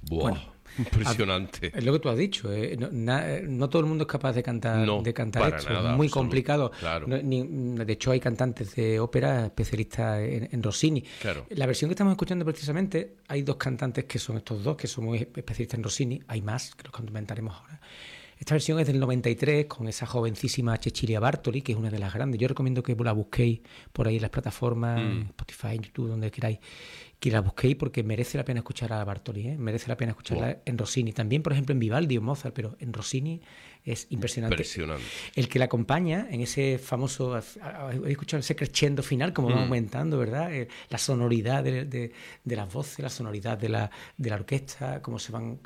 Buah, Bueno, impresionante. es lo que tú has dicho, no todo el mundo es capaz de cantar, No, para esto, nada, es muy absoluto, complicado. claro. De hecho, hay cantantes de ópera especialistas en Rossini. Claro. La versión que estamos escuchando precisamente, hay dos cantantes que son estos dos, que son muy especialistas en Rossini, hay más, que los comentaremos ahora. Esta versión es del 93, con esa jovencísima Cecilia Bartoli, que es una de las grandes. Yo recomiendo que la busquéis por ahí en las plataformas, en Spotify, en YouTube, donde queráis, que la busquéis, porque merece la pena escuchar a Bartoli, merece la pena escucharla en Rossini. También, por ejemplo, en Vivaldi o Mozart, pero en Rossini es impresionante. Impresionante. El que la acompaña en ese famoso, habéis escuchado ese crescendo final, como va aumentando, ¿verdad? La sonoridad de las voces, la sonoridad de la orquesta, cómo se van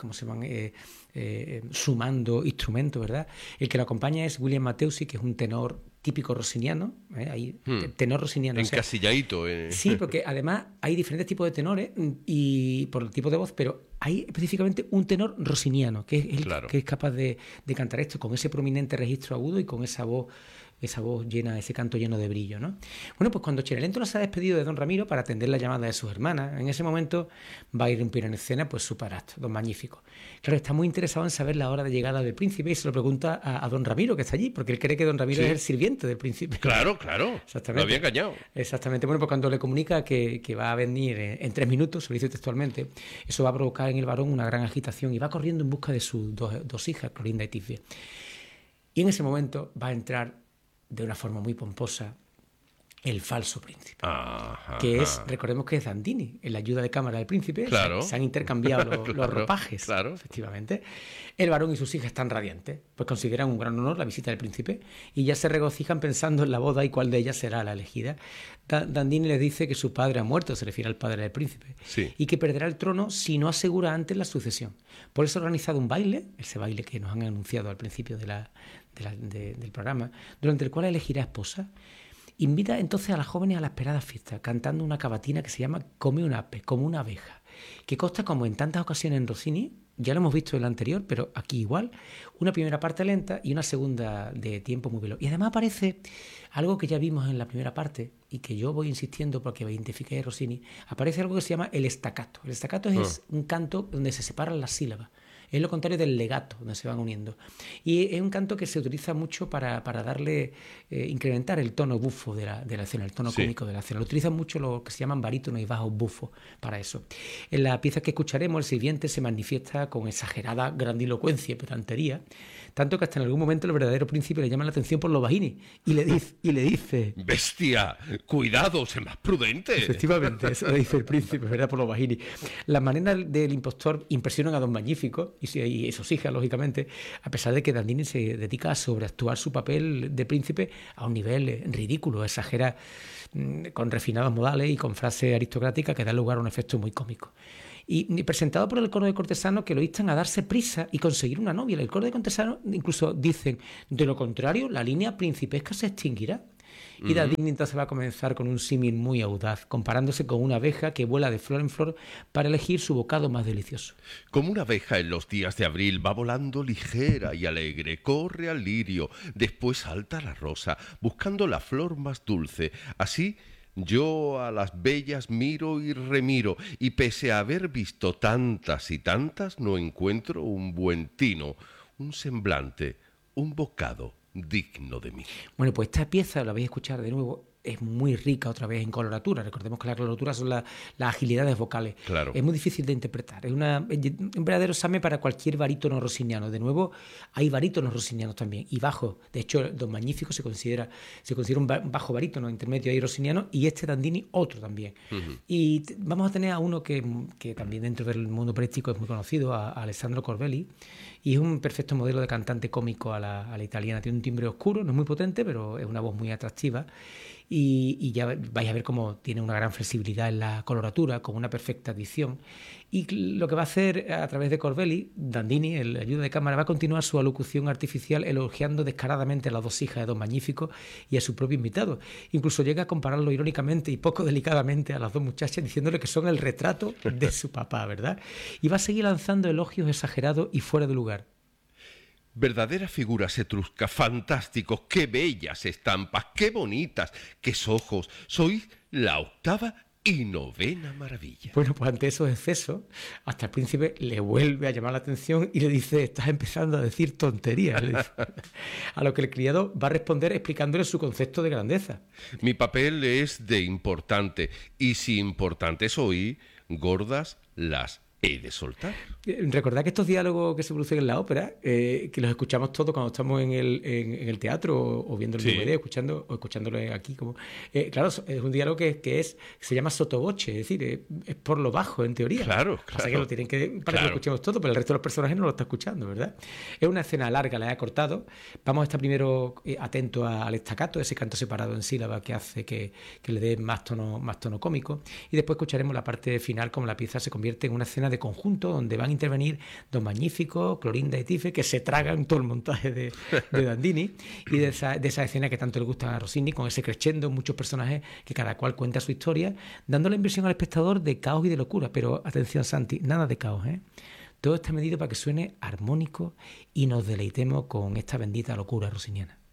sumando instrumentos, ¿verdad? El que lo acompaña es William Mateusi, que es un tenor típico rossiniano, tenor rossiniano. Encasilladito. Sí, porque además hay diferentes tipos de tenores y por el tipo de voz, pero hay específicamente un tenor rossiniano, que es que es capaz de cantar esto con ese prominente registro agudo y con esa voz llena, ese canto lleno de brillo, ¿no? Bueno, pues cuando Cenerentola se ha despedido de don Ramiro para atender la llamada de sus hermanas, en ese momento va a irrumpir en escena pues su padrastro, don Magnífico. Claro, está muy interesado en saber la hora de llegada del príncipe y se lo pregunta a don Ramiro, que está allí, porque él cree que don Ramiro es el sirviente del príncipe. Claro. Exactamente. Lo había engañado. Exactamente. Bueno, pues cuando le comunica que va a venir en 3 minutos, se lo dice textualmente, eso va a provocar en el varón una gran agitación y va corriendo en busca de sus dos hijas, Clorinda y Tisbe. Y en ese momento va a entrar de una forma muy pomposa el falso príncipe, que es, recordemos que es Dandini, en la ayuda de cámara del príncipe. Claro. Se han intercambiado los ropajes, claro. Efectivamente. El varón y sus hijas están radiantes, pues consideran un gran honor la visita del príncipe y ya se regocijan pensando en la boda y cuál de ellas será la elegida. Dandini les dice que su padre ha muerto, se refiere al padre del príncipe, y que perderá el trono si no asegura antes la sucesión. Por eso ha organizado un baile, ese baile que nos han anunciado al principio del programa, durante el cual elegirá esposa. Invita entonces a las jóvenes a la esperada fiesta, cantando una cavatina que se llama Come un ape, como una abeja, que consta, como en tantas ocasiones en Rossini, ya lo hemos visto en el anterior, pero aquí igual, una primera parte lenta y una segunda de tiempo muy veloz. Y además aparece algo que ya vimos en la primera parte y que yo voy insistiendo porque identifiqué a Rossini, aparece algo que se llama el staccato. El staccato es un canto donde se separan las sílabas. Es lo contrario del legato, donde se van uniendo. Y es un canto que se utiliza mucho para darle, incrementar el tono bufo de la escena, el tono cómico de la escena. Lo utilizan mucho lo que se llaman barítonos y bajos bufos para eso. En la pieza que escucharemos, el siguiente, se manifiesta con exagerada grandilocuencia y pedantería, tanto que hasta en algún momento el verdadero príncipe le llama la atención por los bajini y le dice ¡bestia! ¡Cuidado! ¡Sé más prudente! Efectivamente, eso le dice el príncipe, ¿verdad? Por los bajini. Las maneras del impostor impresionan a don Magnífico y sus hijas, lógicamente, a pesar de que Dandini se dedica a sobreactuar su papel de príncipe a un nivel ridículo, exagera con refinados modales y con frases aristocráticas que dan lugar a un efecto muy cómico. Y presentado por el coro de cortesanos que lo instan a darse prisa y conseguir una novia. El coro de cortesanos incluso dicen, de lo contrario, la línea principesca se extinguirá. Y Dandini entonces va a comenzar con un símil muy audaz, comparándose con una abeja que vuela de flor en flor para elegir su bocado más delicioso. Como una abeja en los días de abril va volando ligera y alegre, corre al lirio, después salta a la rosa, buscando la flor más dulce. Así yo a las bellas miro y remiro, y pese a haber visto tantas y tantas, no encuentro un buen tino, un semblante, un bocado digno de mí. Bueno, pues esta pieza, la vais a escuchar de nuevo, es muy rica otra vez en coloratura. Recordemos que la coloratura son las agilidades vocales. Claro. Es muy difícil de interpretar. Es un verdadero examen para cualquier barítono rossiniano. De nuevo, hay barítonos rossinianos también y bajos. De hecho, Don Magnífico se considera un bajo barítono intermedio ahí rossiniano, y este Dandini otro también. Y vamos a tener a uno que también dentro del mundo operístico es muy conocido, a Alessandro Corbelli, y es un perfecto modelo de cantante cómico a la italiana. Tiene un timbre oscuro, no es muy potente, pero es una voz muy atractiva. Y ya vais a ver cómo tiene una gran flexibilidad en la coloratura, con una perfecta dicción. Y lo que va a hacer a través de Corbelli, Dandini, el ayuda de cámara, va a continuar su alocución artificial elogiando descaradamente a las dos hijas de Don Magnífico y a su propio invitado. Incluso llega a compararlo irónicamente y poco delicadamente a las dos muchachas, diciéndole que son el retrato de su papá, ¿verdad? Y va a seguir lanzando elogios exagerados y fuera de lugar. Verdaderas figuras etruscas, fantásticos, qué bellas estampas, qué bonitas, qué ojos. Sois la octava y novena maravilla. Bueno, pues ante esos excesos, hasta el príncipe le vuelve a llamar la atención y le dice: estás empezando a decir tonterías. Le dice. A lo que el criado va a responder explicándole su concepto de grandeza. Mi papel es de importante, y si importante soy, gordas las he de soltar. Recordad que estos diálogos que se producen en la ópera, que los escuchamos todos cuando estamos en el teatro o viendo el DVD, escuchándolo aquí, claro, es un diálogo que se llama sottovoce, es decir, es por lo bajo en teoría. Claro. Pasa que lo tienen para que lo escuchemos todo, pero el resto de los personajes no lo está escuchando, ¿verdad? Es una escena larga, la he cortado. Vamos a estar primero atentos al staccato, ese canto separado en sílabas que hace que le dé más tono cómico, y después escucharemos la parte final, como la pieza se convierte en una escena de conjunto donde van a intervenir Don Magnífico, Clorinda y Tife, que se tragan todo el montaje de Dandini, y de esa escena que tanto le gusta a Rossini, con ese crescendo, muchos personajes que cada cual cuenta su historia, dando la impresión al espectador de caos y de locura. Pero atención, Santi, nada de caos, ¿eh? Todo está medido para que suene armónico y nos deleitemos con esta bendita locura rossiniana.